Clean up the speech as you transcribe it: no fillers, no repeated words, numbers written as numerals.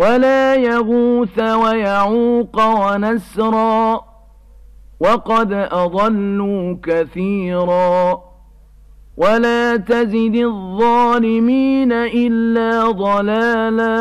ولا يغوث ويعوق ونسرا وقد أضلوا كثيرا ولا تزد الظالمين إلا ضلالا.